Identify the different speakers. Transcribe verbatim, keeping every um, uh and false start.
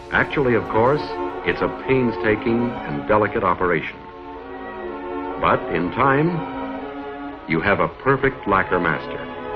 Speaker 1: Actually, of course, it's a painstaking and delicate operation. But in time, you have a perfect lacquer master.